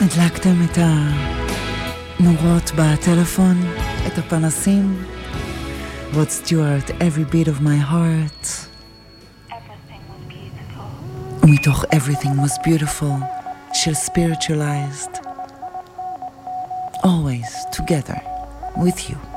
הדלקתם את הנורות בטלפון, את הפנסים. רוד סטיוארט, Every beat of my heart. ומתוך Everything was beautiful של Spiritualized. Always together with you.